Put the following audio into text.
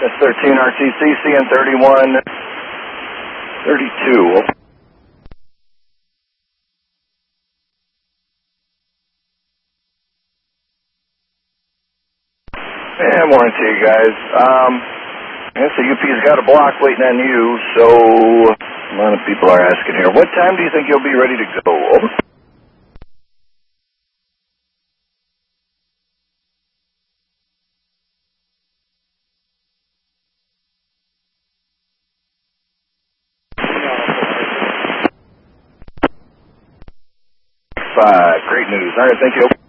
That's 13 RTC, CN 3132. Yeah, morning to you guys. So UP's got a block waiting on you, so a lot of people are asking here, what time do you think you'll be ready to go? Over. 5. Great news. All right, thank you.